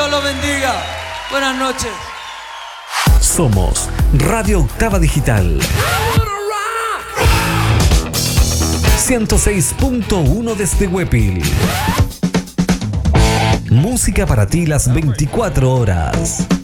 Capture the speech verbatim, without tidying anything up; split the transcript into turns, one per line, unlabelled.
Dios los bendiga. Buenas noches.
Somos Radio Octava Digital. ciento seis punto uno desde Huepil. Música para ti las veinticuatro horas.